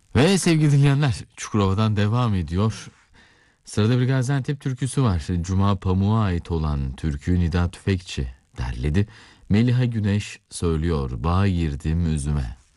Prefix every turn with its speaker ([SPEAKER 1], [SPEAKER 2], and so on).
[SPEAKER 1] Ve sevgili dinleyenler, Çukurova'dan devam ediyor. Sırada bir Gaziantep türküsü var. Cuma Pamuk'a ait olan türkü Nida Tüfekçi derledi. Meliha Güneş söylüyor. Bağa girdim üzüme.